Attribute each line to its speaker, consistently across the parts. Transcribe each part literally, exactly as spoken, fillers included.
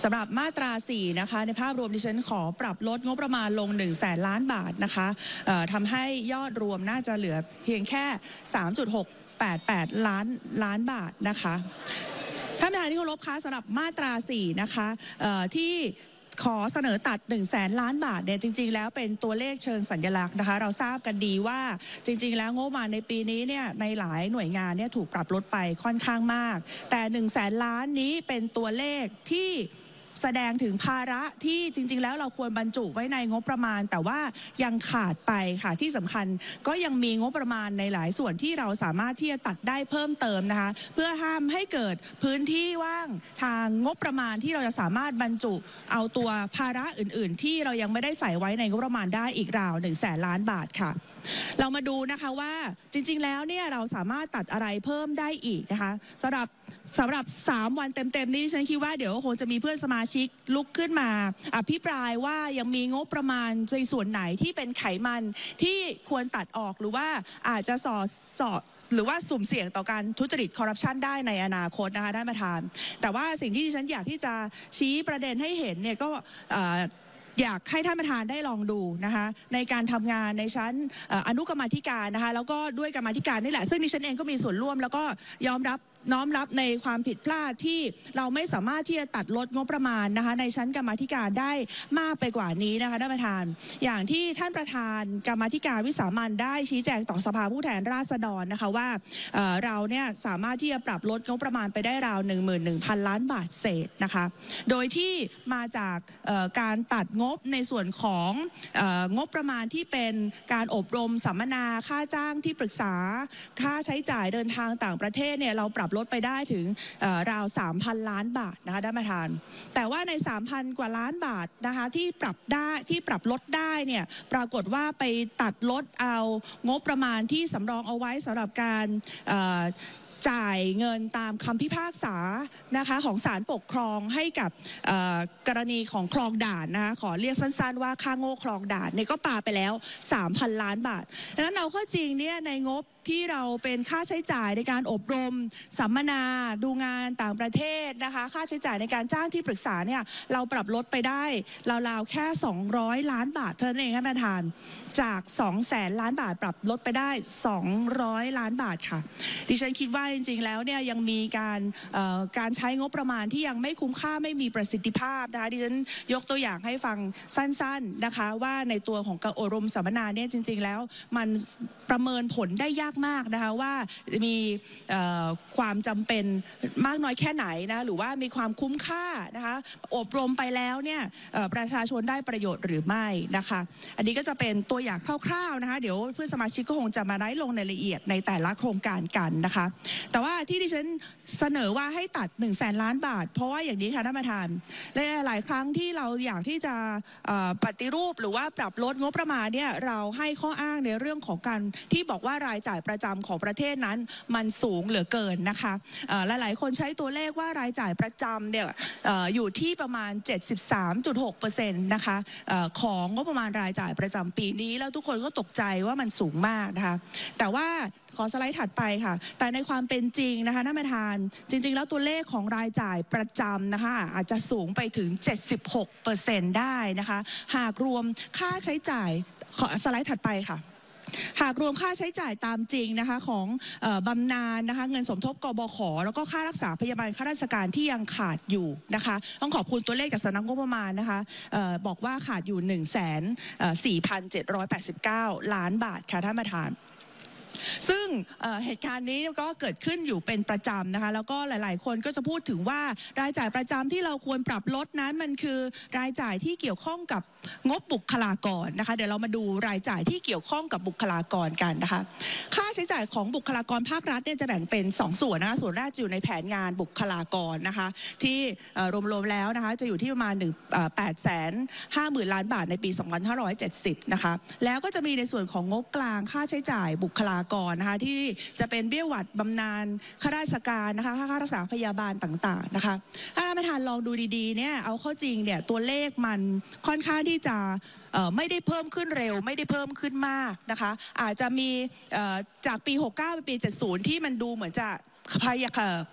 Speaker 1: สำหรับมาตราสี่นะคะในภาพรวมดิฉันขอปรับลดงบประมาณลงหนึ่งแสนล้านบาทนะคะทำให้ยอดรวมน่าจะเหลือเพียงแค่ สามจุดหกแปดแปด ล้านล้านบาทนะคะท่านประธานที่เคารพคะสำหรับมาตราสี่นะคะที่ขอเสนอตัดหนึ่งแสนล้านบาทเนี่ยจริงๆแล้วเป็นตัวเลขเชิงสัญลักษณ์นะคะเราทราบกันดีว่าจริงๆแล้วงบประมาณในปีนี้เนี่ยในหลายหน่วยงานเนี่ยถูกปรับลดไปค่อนข้างมากแต่หนึ่งแสนล้านนี้เป็นตัวเลขที่แสดงถึงภาระที่จริงๆแล้วเราควรบรรจุไว้ในงบประมาณแต่ว่ายังขาดไปค่ะที่สำคัญก็ยังมีงบประมาณในหลายส่วนที่เราสามารถที่จะตัดได้เพิ่มเติมนะคะเพื่อห้ามให้เกิดพื้นที่ว่างทางงบประมาณที่เราจะสามารถบรรจุเอาตัวภาระอื่นๆที่เรายังไม่ได้ใส่ไว้ในงบประมาณได้อีกราวหนึ่งแสนล้านบาทค่ะเรามาดูนะคะว่าจริงๆแล้วเนี่ยเราสามารถตัดอะไรเพิ่มได้อีกนะคะสำหรับสำหรับสามวันเต็มๆนี้ฉันคิดว่าเดี๋ยวคงจะมีเพื่อนสมาชิกลุกขึ้นมาอภิปรายว่ายังมีงบประมาณในส่วนไหนที่เป็นไขมันที่ควรตัดออกหรือว่าอาจจะสอดสอดหรือว่าสุ่มเสี่ยงต่อการทุจริตคอร์รัปชันได้ในอนาคตนะคะท่านประธานแต่ว่าสิ่งที่ดิฉันอยากที่จะชี้ประเด็นให้เห็นเนี่ยก็อยากให้ท่านประธานได้ลองดูนะคะในการทำงานในชั้นอนุกรรมาธิการนะคะแล้วก็ด้วยกรรมาธิการนี่แหละซึ่งดิฉันเองก็มีส่วนร่วมแล้วก็ยอมรับน้อมรับในความผิดพลาดที่เราไม่สามารถที่จะตัดลดงบประมาณนะคะในชั้นกรรมาธิการได้มากไปกว่านี้นะคะท่านประธานอย่างที่ท่านประธานกรรมาธิการวิสามัญได้ชี้แจงต่อสภาผู้แทนราษฎรนะคะว่า เ, เราเนี่ยสามารถที่จะปรับลดงบประมาณไปได้ราว หนึ่งหมื่นหนึ่งพัน ล้านบาทเศษนะคะโดยที่มาจากการตัดงบในส่วนของงบประมาณที่เป็นการอบรมสัมมนาค่าจ้างที่ปรึกษาค่าใช้จ่ายเดินทางต่างประเทศเนี่ยเราปรับลดไปได้ถึงราว สามพัน ล้านบาทนะคะท่านประธานแต่ว่าใน สามพัน กว่าล้านบาทนะคะที่ปรับได้ที่ปรับลดได้เนี่ยปรากฏว่าไปตัดลดเอางบประมาณที่สำรองเอาไว้สำหรับการจ่ายเงินตามคำพิพากษานะคะของศาลปกครองให้กับกรณีของคลองด่านนะคะขอเรียกสั้นๆว่าค่าโง่คลองด่านเนี่ยก็ปาไปแล้ว สามพัน ล้านบาทดังนั้นเอาเข้าจริงเนี่ยในงบที่เราเป็นค่าใช้จ่ายในการอบรมสัมมนาดูงานต่างประเทศนะคะค่าใช้จ่ายในการจ้างที่ปรึกษาเนี่ยเราปรับลดไปได้ราวๆแค่สองร้อยล้านบาทเท่านั้นเองท่านประธานจากสองแสนล้านบาทปรับลดไปได้สองร้อยล้านบาทค่ะดิฉันคิดว่าจริงๆแล้วเนี่ยยังมีการการใช้งบประมาณที่ยังไม่คุ้มค่าไม่มีประสิทธิภาพนะคะดิฉันยกตัวอย่างให้ฟังสั้นๆนะคะว่าในตัวของการอบรมสัมมนาเนี่ยจริงๆแล้วมันประเมินผลได้ยากมากนะคะว่ามีความจำเป็นมากน้อยแค่ไหนนะหรือว่ามีความคุ้มค่านะคะอบรมไปแล้วเนี่ยประชาชนได้ประโยชน์หรือไม่นะคะอันนี้ก็จะเป็นตัวอย่างคร่าวๆนะคะเดี๋ยวเพื่อนสมาชิกก็คงจะมาได้ลงในรายละเอียดในแต่ละโครงการกันนะคะแต่ว่าที่ดิฉันเสนอว่าให้ตัดหนึ่งแสนล้านบาทเพราะว่าอย่างนี้ค่ะท่านประธานหลายครั้งที่เราอยากที่จะปฏิรูปหรือว่าปรับลดงบประมาณเนี่ยเราให้ข้ออ้างในเรื่องของการที่บอกว่ารายจ่ายประจำของประเทศนั้นมันสูงเหลือเกินนะคะหลายๆคนใช้ตัวเลขว่ารายจ่ายประจำเนี่ยอยู่ที่ประมาณ เจ็ดสิบสามจุดหกเปอร์เซ็นต์ นะคะของงบประมาณรายจ่ายประจำปีนี้แล้วทุกคนก็ตกใจว่ามันสูงมากนะคะแต่ว่าขอสไลด์ถัดไปค่ะแต่ในความเป็นจริงนะคะท่านประธานจริงๆแล้วตัวเลขของรายจ่ายประจำนะคะอาจจะสูงไปถึง เจ็ดสิบหกเปอร์เซ็นต์ ได้นะคะหากรวมค่าใช้จ่ายขอสไลด์ถัดไปค่ะหากรวมค่าใช้จ่ายตามจริงนะคะของบำนาญนะคะเงินสมทบกบข.แล้วก็ค่ารักษาพยาบาลข้าราชการที่ยังขาดอยู่นะคะต้องขอบคุณตัวเลขจากสำนักงบประมาณนะคะบอกว่าขาดอยู่ หนึ่งแสนสี่พันเจ็ดร้อยแปดสิบเก้า ล้านบาทค่ะท่านประธานซึ่ง เ, เหตุการณ์นี้ก็เกิดขึ้นอยู่เป็นประจำนะคะแล้วก็หลายๆคนก็จะพูดถึงว่ารายจ่ายประจำที่เราควรปรับลดนั้นมันคือรายจ่ายที่เกี่ยวข้องกับงบบุคลากรนะคะเดี๋ยวเรามาดูรายจ่ายที่เกี่ยวข้องกับบุคลากรกันนะคะค่าใช้จ่ายของบุคลากรภาครัฐเนี่ยจะแบ่งเป็นสองส่วนนะคะส่วนแรกจะอยู่ในแผนงานบุคลากรนะคะที่รวมๆแล้วนะคะจะอยู่ที่ประมาณแปดแสนห้าหมื่นล้านบาทในปีสองพันห้าร้อยเจ็ดสิบนะคะแล้วก็จะมีในส่วนของงบกลางค่าใช้จ่ายบุคลากรนะคะที่จะเป็นเบี้ยหวัดบำนาญข้าราชการนะคะค่ารักษาพยาบาลต่างๆนะคะถ้าท่านประธานลองดูดีๆเนี่ยเอาเข้าจริงเนี่ยตัวเลขมันค่อนข้างที่จะไม่ได้เพิ่มขึ้นเร็วไม่ได้เพิ่มขึ้นมากนะคะอาจจะมีจากปีหกสิบเก้าไปปีเจ็ดสิบที่มันดูเหมือนจะพยายาม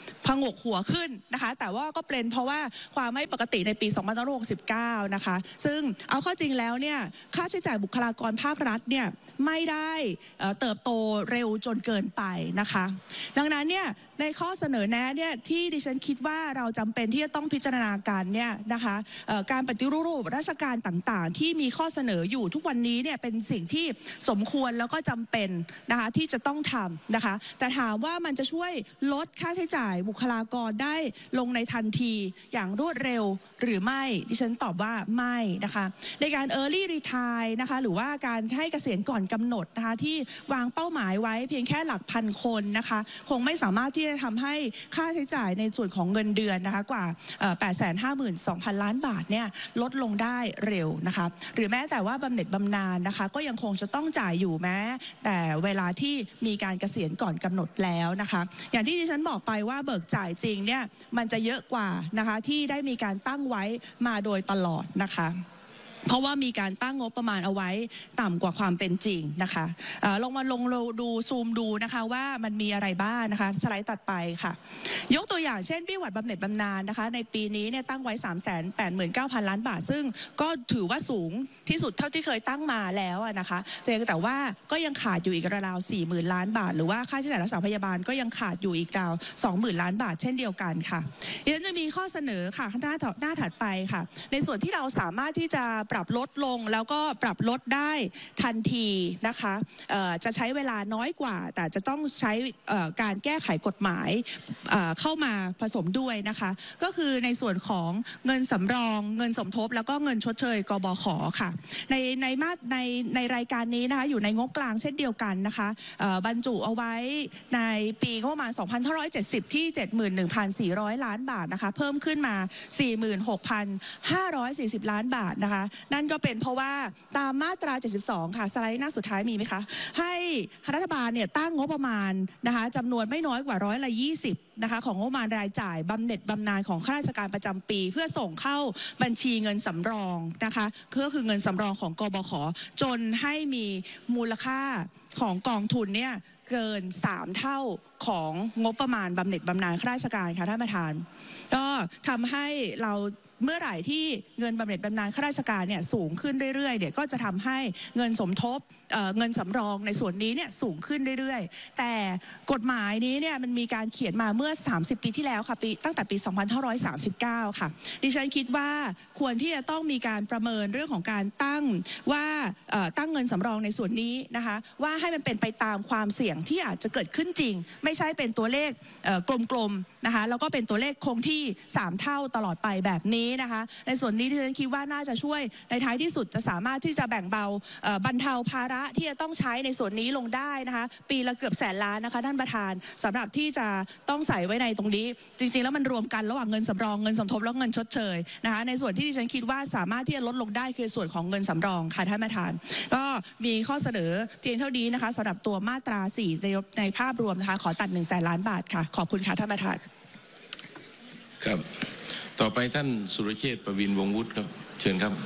Speaker 1: ผงกหัวขึ้นนะคะแต่ว่าก็เป็นเพราะว่าความไม่ปกติในปีสองพันห้าร้อยหกสิบเก้านะคะซึ่งเอาเข้าจริงแล้วเนี่ยค่าใช้จ่ายบุคลากรภาครัฐเนี่ยไม่ได้เติบโตเร็วจนเกินไปนะคะดังนั้นเนี่ยในข้อเสนอแนะเนี่ยที่ดิฉันคิดว่าเราจำเป็นที่จะต้องพิจารณาการเนี่ยนะคะการปฏิรูปราชการต่างๆที่มีข้อเสนออยู่ทุกวันนี้เนี่ยเป็นสิ่งที่สมควรแล้วก็จำเป็นนะคะที่จะต้องทำนะคะแต่ถามว่ามันจะช่วยลดค่าใช้จ่ายบุคลากรได้ลงในทันทีอย่างรวดเร็วหรือไม่ดิฉันตอบว่าไม่นะคะในการ early retire นะคะหรือว่าการให้เกษียณก่อนกำหนดนะคะที่วางเป้าหมายไว้เพียงแค่หลักพันคนนะคะคงไม่สามารถที่จะทำให้ค่าใช้จ่ายในส่วนของเงินเดือนนะคะกว่า แปดแสนห้าหมื่นสองพัน ล้านบาทเนี่ยลดลงได้เร็วนะคะหรือแม้แต่ว่าบำเหน็จบำนาญนะคะก็ยังคงจะต้องจ่ายอยู่แม้แต่เวลาที่มีการเกษียณก่อนกำหนดแล้วนะคะอย่างที่ดิฉันบอกไปว่าเบิกจ่ายจริงเนี่ยมันจะเยอะกว่านะคะที่ได้มีการตั้งไว้มาโดยตลอดนะคะเพราะว่ามีการตั้งงบประมาณเอาไว้ต่ำกว่าความเป็นจริงนะคะลงมาลงดูซูมดูนะคะว่ามันมีอะไรบ้างนะคะสไลด์ตัดไปค่ะยกตัวอย่างเช่นเบี้ยหวัดบำเหน็จบำนาญนะคะในปีนี้เนี่ยตั้งไว้ สามแสนแปดหมื่นเก้าพัน ล้านบาทซึ่งก็ถือว่าสูงที่สุดเท่าที่เคยตั้งมาแล้วนะคะเพียงแต่ว่าก็ยังขาดอยู่อีกราวๆ สี่หมื่น ล้านบาทหรือว่าค่าใช้จ่ายรักษาพยาบาลก็ยังขาดอยู่อีกราว สองหมื่น ล้านบาทเช่นเดียวกันค่ะดิฉันจะมีข้อเสนอค่ะหน้าหน้าถัดไปค่ะในส่วนที่เราสามารถที่จะปรับลดลงแล้วก็ปรับลดได้ทันทีนะคะจะใช้เวลาน้อยกว่าแต่จะต้องใช้การแก้ไขกฎหมายเข้ามาผสมด้วยนะคะก็คือในส่วนของเงินสำรองเงินสมทบแล้วก็เงินชดเชยกบข.ค่ะในในมาตรในในรายการนี้นะคะอยู่ในงบกลางเช่นเดียวกันนะคะบรรจุเอาไว้ในปีงบประมาณสองพันห้าร้อยเจ็ดสิบที่ เจ็ดหมื่นหนึ่งพันสี่ร้อย ล้านบาทนะคะเพิ่มขึ้นมา สี่หมื่นหกพันห้าร้อยสี่สิบ ล้านบาทนะคะนั่นก็เป็นเพราะว่าตามมาตราเจ็ดสิบสองค่ะสไลด์หน้าสุดท้ายมีไหมคะให้รัฐบาลเนี่ยตั้งงบประมาณนะคะจำนวนไม่น้อยกว่าร้อยละยี่สิบนะคะของงบประมาณรายจ่ายบำเหน็จบำนาญของข้าราชการประจำปีเพื่อส่งเข้าบัญชีเงินสำรองนะคะก็คือเงินสำรองของกบข.จนให้มีมูลค่าของกองทุนเนี่ยเกินสามเท่าของงบประมาณบำเหน็จบำนาญข้าราชการค่ะท่านประธานก็ทำให้เราเมื่อไหร่ที่เงินบำเหน็จบำนาญข้าราชการเนี่ยสูงขึ้นเรื่อยๆเนี่ยก็จะทำให้เงินสมทบเอ่อเงินสำรองในส่วนนี้เนี่ยสูงขึ้นเรื่อยๆแต่กฎหมายนี้เนี่ยมันมีการเขียนมาเมื่อสามสิบปีที่แล้วค่ะปีตั้งแต่ปีสองพันห้าร้อยสามสิบเก้าค่ะดิฉันคิดว่าควรที่จะต้องมีการประเมินเรื่องของการตั้งว่าเอ่อตั้งเงินสำรองในส่วนนี้นะคะว่าให้มันเป็นไปตามความเสี่ยงที่อาจจะเกิดขึ้นจริงไม่ใช่เป็นตัวเลขเอ่อกลมๆนะคะแล้วก็เป็นตัวเลขคงที่สามเท่าตลอดไปแบบนี้นะคะในส่วนนี้ดิฉันคิดว่าน่าจะช่วยในท้ายที่สุดจะสามารถที่จะแบ่งเบาเอ่อบรรเทาภาระที่จะต้องใช้ในส่วนนี้ลงได้นะคะปีละเกือบแสนล้านนะคะท่านประธานสำหรับที่จะต้องใส่ไว้ในตรงนี้จริงๆแล้วมันรวมกันระหว่างเงินสำรองเงินสมทบแล้วเงินชดเชยนะคะในส่วนที่ดิฉันคิดว่าสามารถที่จะลดลงได้คือส่วนของเงินสำรองค่ะท่านประธานก็มีข้อเสนอเพียงเท่านี้นะคะสำหรับตัวมาตราสี่ในในภาพรวมนะคะขอตัดหนึ่งแสนล้านบาทค่ะขอบคุณค่ะท่านประธาน
Speaker 2: ครับต่อไปท่านสุรเชษฐ์ประวินวงศ์วุฒิครับเชิญครับ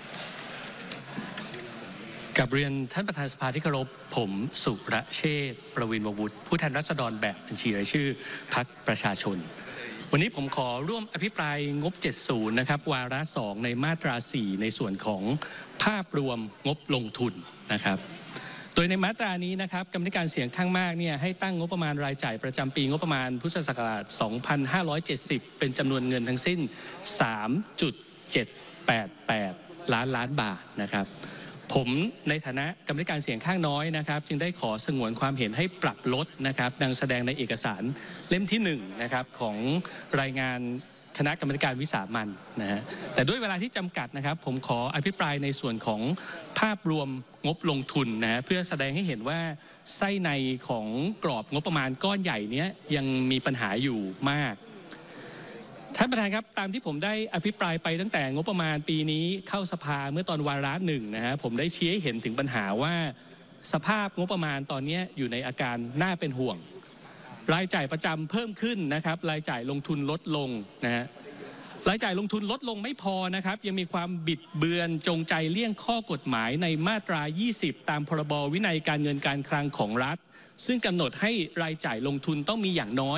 Speaker 3: กับเรียนท่านประธานสภาที่เคารพผมสุรเชษฐ์ประวินวงศ์วุฒิผู้แทนราษฎรแบบบัญชีรายชื่อพรรคประชาชนวันนี้ผมขอร่วมอภิปรายงบเจ็ดสิบนะครับวาระสองในมาตราสี่ในส่วนของภาพรวมงบลงทุนนะครับโดยในมาตรานี้นะครับกรรมธิการเสียงข้างมากเนี่ยให้ตั้งงบประมาณรายจ่ายประจำปีงบประมาณพุทธศักราชสองพันห้าร้อยเจ็ดสิบเป็นจำนวนเงินทั้งสิ้น สามจุดเจ็ดแปดแปด ล้านล้านบาทนะครับผมในฐานะกรรมธิการเสียงข้างน้อยนะครับจึงได้ขอสงวนความเห็นให้ปรับลดนะครับดังแสดงในเอกสารเล่มที่หนึ่งนะครับของรายงานคณะกรรมการวิสามัญนะฮะแต่ด้วยเวลาที่จำกัดนะครับผมขออภิปรายในส่วนของภาพรวมงบลงทุนนะเพื่อแสดงให้เห็นว่าไส้ในของกรอบงบประมาณก้อนใหญ่เนี้ยยังมีปัญหาอยู่มากท่านประธานครับตามที่ผมได้อภิปรายไปตั้งแต่งบประมาณปีนี้เข้าสภาเมื่อตอนวาระหนึ่งนะฮะผมได้ชี้ให้เห็นถึงปัญหาว่าสภาพงบประมาณตอนนี้อยู่ในอาการน่าเป็นห่วงรายจ่ายประจำเพิ่มขึ้นนะครับรายจ่ายลงทุนลดลงนะฮะรายจ่ายลงทุนลดลงไม่พอนะครับยังมีความบิดเบือนจงใจเลี่ยงข้อกฎหมายในมาตรายี่สิบตามพรบวินัยการเงินการคลังของรัฐซึ่งกำหนดให้รายจ่ายลงทุนต้องมีอย่างน้อย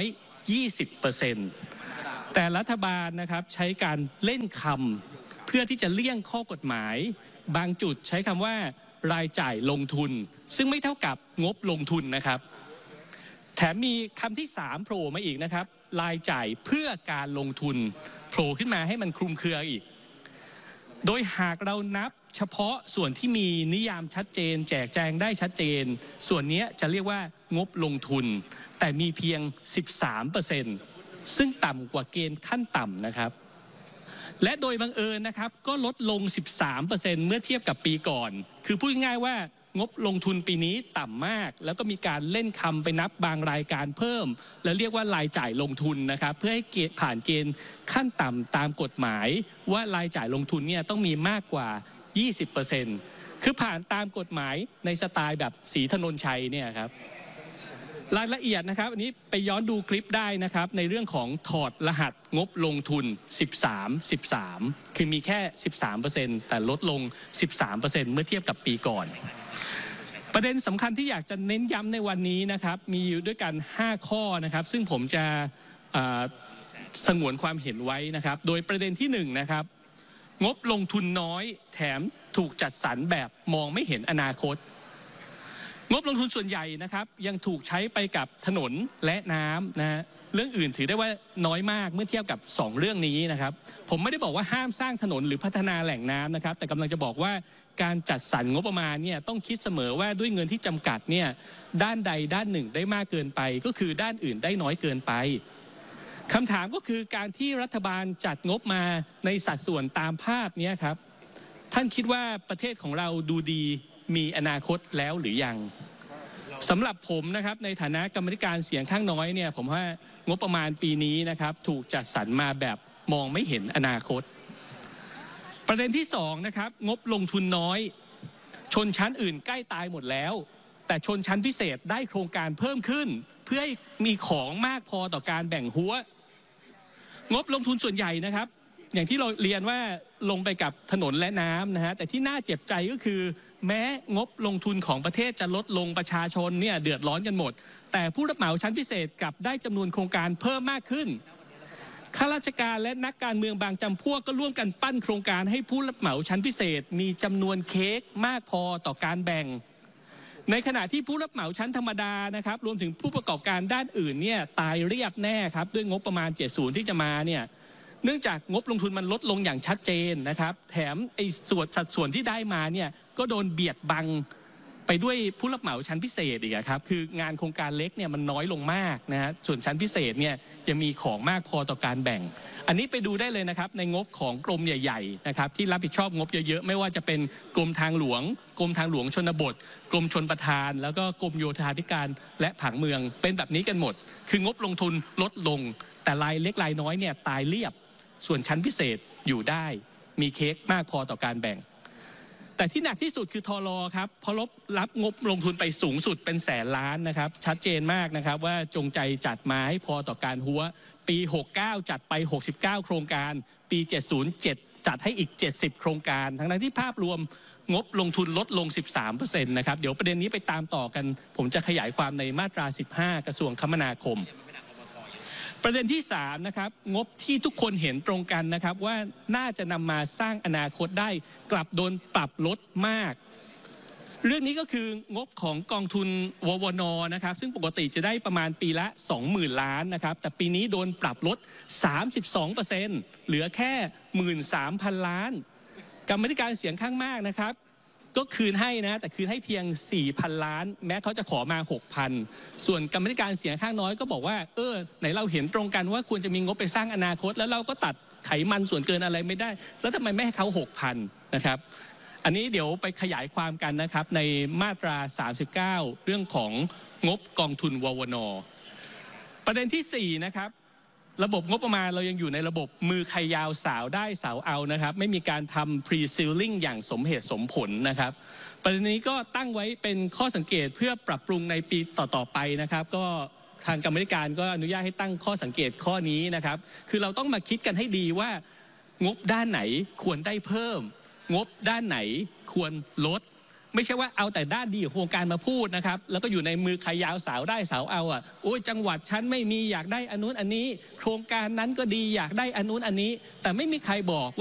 Speaker 3: ยี่สิบเปอร์เซ็นต์ แต่รัฐบาลนะครับใช้การเล่นคำเพื่อที่จะเลี่ยงข้อกฎหมายบางจุดใช้คำว่ารายจ่ายลงทุนซึ่งไม่เท่ากับงบลงทุนนะครับแถมมีคำที่สามโผล่มาอีกนะครับรายจ่ายเพื่อการลงทุนโผล่ขึ้นมาให้มันคลุมเครืออีกโดยหากเรานับเฉพาะส่วนที่มีนิยามชัดเจนแจกแจงได้ชัดเจนส่วนนี้จะเรียกว่างบลงทุนแต่มีเพียง สิบสามเปอร์เซ็นต์ ซึ่งต่ำกว่าเกณฑ์ขั้นต่ำนะครับและโดยบังเอิญนะครับก็ลดลง สิบสามเปอร์เซ็นต์ เมื่อเทียบกับปีก่อนคือพูดง่ายๆว่างบลงทุนปีนี้ต่ำมากแล้วก็มีการเล่นคำไปนับบางรายการเพิ่มแล้วเรียกว่ารายจ่ายลงทุนนะครับเพื่อให้ผ่านเกณฑ์ขั้นต่ำตามกฎหมายว่ารายจ่ายลงทุนเนี่ยต้องมีมากกว่า ยี่สิบเปอร์เซ็นต์ คือผ่านตามกฎหมายในสไตล์แบบศรีถนนชัยเนี่ยครับรายละเอียดนะครับอันนี้ไปย้อนดูคลิปได้นะครับในเรื่องของถอดรหัสงบลงทุนสิบสาม สิบสามคือมีแค่ สิบสามเปอร์เซ็นต์ แต่ลดลง สิบสามเปอร์เซ็นต์ เมื่อเทียบกับปีก่อนประเด็นสำคัญที่อยากจะเน้นย้ำในวันนี้นะครับมีอยู่ด้วยกันห้าข้อนะครับซึ่งผมจะสงวนความเห็นไว้นะครับโดยประเด็นที่หนึ่งนะครับงบลงทุนน้อยแถมถูกจัดสรรแบบมองไม่เห็นอนาคตงบลงทุนส่วนใหญ่นะครับยังถูกใช้ไปกับถนนและน้ำนะฮะเรื่องอื่นถือได้ว่าน้อยมากเมื่อเทียบกับสองเรื่องนี้นะครับผมไม่ได้บอกว่าห้ามสร้างถนนหรือพัฒนาแหล่งน้ำนะครับแต่กำลังจะบอกว่าการจัดสรรงบประมาณเนี่ยต้องคิดเสมอว่าด้วยเงินที่จำกัดเนี่ยด้านใดด้านหนึ่งได้มากเกินไปก็คือด้านอื่นได้น้อยเกินไปคำถามก็คือการที่รัฐบาลจัดงบมาในสัดส่วนตามภาพนี้ครับท่านคิดว่าประเทศของเราดูดีมีอนาคตแล้วหรือยังสำหรับผมนะครับในฐานะกรรมการเสียงข้างน้อยเนี่ยผมว่างบประมาณปีนี้นะครับถูกจัดสรรมาแบบมองไม่เห็นอนาคตประเด็นที่สองนะครับงบลงทุนน้อยชนชั้นอื่นใกล้ตายหมดแล้วแต่ชนชั้นพิเศษได้โครงการเพิ่มขึ้นเพื่อให้มีของมากพอต่อการแบ่งหัวงบลงทุนส่วนใหญ่นะครับอย่างที่เราเรียนว่าลงไปกับถนนและน้ำนะฮะแต่ที่น่าเจ็บใจก็คือแม้งบลงทุนของประเทศจะลดลงประชาชนเนี่ยเดือดร้อนกันหมดแต่ผู้รับเหมาชั้นพิเศษกลับได้จำนวนโครงการเพิ่มมากขึ้นข้าราชการและนักการเมืองบางจำพวกก็ร่วมกันปั้นโครงการให้ผู้รับเหมาชั้นพิเศษมีจำนวนเค้กมากพอต่อการแบ่งในขณะที่ผู้รับเหมาชั้นธรรมดานะครับรวมถึงผู้ประกอบการด้านอื่นเนี่ยตายเรียบแน่ครับด้วยงบประมาณเจ็ดสิบที่จะมาเนี่ยเนื่องจากงบลงทุนมันลดลงอย่างชัดเจนนะครับแถมไอ้ส่วนสัดส่วนที่ได้มาเนี่ยก็โดนเบียดบังไปด้วยผู้รับเหมาชั้นพิเศษอีกครับคืองานโครงการเล็กเนี่ยมันน้อยลงมากนะฮะส่วนชั้นพิเศษเนี่ยจะมีของมากพอต่อการแบ่งอันนี้ไปดูได้เลยนะครับในงบของกรมใหญ่ๆนะครับที่รับผิดชอบงบเยอะๆไม่ว่าจะเป็นกรมทางหลวงกรมทางหลวงชนบทกรมชลประทานแล้วก็กรมโยธาธิการและผังเมืองเป็นแบบนี้กันหมดคืองบลงทุนลดลงแต่รายเล็กรายน้อยเนี่ยตายเรียบส่วนชั้นพิเศษอยู่ได้มีเค้กมากพอต่อการแบ่งแต่ที่หนักที่สุดคือทรครับพอรับรับงบลงทุนไปสูงสุดเป็นแสนล้านนะครับชัดเจนมากนะครับว่าจงใจจัดมาให้พอต่อการหัวปีหกสิบเก้าจัดไปหกสิบเก้าโครงการปีเจ็ดสิบ เจ็ดจัดให้อีกเจ็ดสิบโครงการทั้งนั้นที่ภาพรวมงบลงทุนลดลง สิบสามเปอร์เซ็นต์ นะครับเดี๋ยวประเด็นนี้ไปตามต่อกันผมจะขยายความในมาตราสิบห้ากระทรวงคมนาคมประเด็นที่สามนะครับงบที่ทุกคนเห็นตรงกันนะครับว่าน่าจะนำมาสร้างอนาคตได้กลับโดนปรับลดมากเรื่องนี้ก็คืองบของกองทุนววนนะครับซึ่งปกติจะได้ประมาณปีละ สองหมื่น ล้านนะครับแต่ปีนี้โดนปรับลด สามสิบสองเปอร์เซ็นต์ เหลือแค่ หนึ่งหมื่นสามพัน ล้านกรรมธิการเสียงข้างมากนะครับก็คืนให้นะแต่คืนให้เพียง สี่พัน ล้านแม้เขาจะขอมา หกพัน ส่วนกรรมธิการเสียงข้างน้อยก็บอกว่าเออไหนเราเห็นตรงกันว่าควรจะมีงบไปสร้างอนาคตแล้วเราก็ตัดไขมันส่วนเกินอะไรไม่ได้แล้วทำไมไม่ให้เขา หกพัน นะครับอันนี้เดี๋ยวไปขยายความกันนะครับในมาตราสามสิบเก้าเรื่องของงบกองทุนววนประเด็นที่สี่นะครับระบบงบประมาณเรายังอยู่ในระบบมือใครยาวสาวได้สาวเอานะครับไม่มีการทำ pre sealing อย่างสมเหตุสมผลนะครับประเด็นนี้ก็ตั้งไว้เป็นข้อสังเกตเพื่อปรับปรุงในปีต่อๆไปนะครับก็ทางกรรมการก็อนุญาตให้ตั้งข้อสังเกตข้อนี้นะครับคือเราต้องมาคิดกันให้ดีว่างบด้านไหนควรได้เพิ่มงบด้านไหนควรลดไม่ใช่ว่าเอาแต่ด้านดีของโครงการมาพูดนะครับแล้วก็อยู่ในมือใครยาวสาวได้สาวเอาอ่ะโอ้ยจังหวัดฉันไม่มีอยากได้อันนู้นอันนี้โครงการนั้นก็ดีอยากได้อันนู้นอันนี้แต่ไม่มีใครบอก